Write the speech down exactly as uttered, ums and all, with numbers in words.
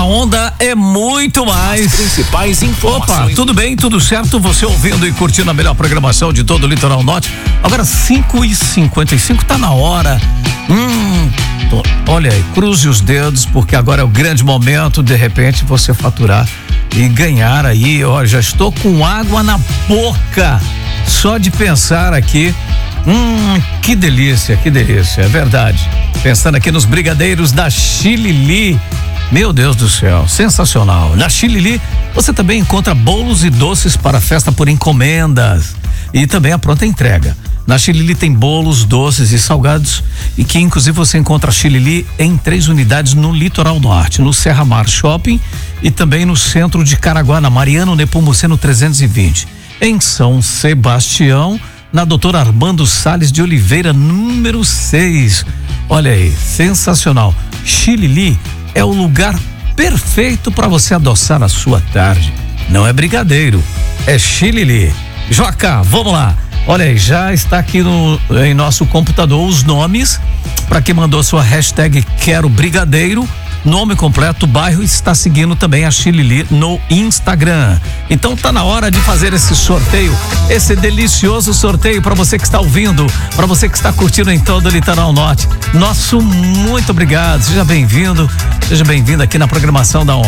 Onda é muito mais. As principais informações. Opa, tudo bem, tudo certo? Você ouvindo e curtindo a melhor programação de todo o Litoral Norte. Agora cinco e cinquenta e cinco, tá na hora. Hum, tô, olha aí, cruze os dedos, porque agora é o grande momento, de repente, você faturar e ganhar aí. Ó, já estou com água na boca, só de pensar aqui. Hum, que delícia, que delícia, é verdade. Pensando aqui nos brigadeiros da Xilili. Meu Deus do céu, sensacional. Na Xilili, você também encontra bolos e doces para festa por encomendas e também a pronta entrega. Na Xilili tem bolos, doces e salgados e que inclusive você encontra a Xilili em três unidades no Litoral Norte, no Serra Mar Shopping e também no centro de Caraguá, na Mariano Nepomuceno trezentos e vinte. Em São Sebastião, na doutora Armando Salles de Oliveira, número seis. Olha aí, sensacional. Xilili é o lugar perfeito para você adoçar a sua tarde. Não é brigadeiro, é Xilili. Joca, vamos lá. Olha aí, já está aqui no, em nosso computador os nomes para quem mandou sua hashtag Quero Brigadeiro. Nome completo, bairro, está seguindo também a Xilili no Instagram. Então tá na hora de fazer esse sorteio, esse delicioso sorteio para você que está ouvindo, para você que está curtindo em todo o Litoral Norte. Nosso muito obrigado, seja bem-vindo, seja bem-vindo aqui na programação da Onda.